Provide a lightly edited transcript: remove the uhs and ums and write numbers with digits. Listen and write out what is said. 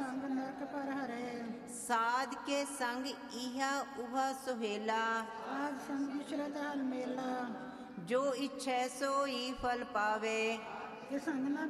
ਸੰਗ ਨਰਕ ਪਰ ਹਰੇ। ਸਾਧ ਕੇ ਸੰਗ ਇਹਾ ਉਹਾ ਸੁਹੇਲਾ, ਸਾਧ ਸੰਗ ਮਿਸ਼ਰਤ ਹਲ ਮੇਲਾ। ਜੋ ਇਛੈ ਸੋਈ ਫਲ ਪਾਵੇ। ਜੇ ਸੰਗ ਨਾ